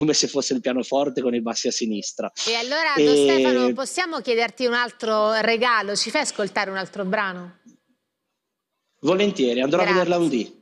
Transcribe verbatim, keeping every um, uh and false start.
come se fosse il pianoforte con i bassi a sinistra. E allora, E... Don Stefano, possiamo chiederti un altro regalo? Ci fai ascoltare un altro brano? Volentieri, andrò Grazie. a vederla un dì.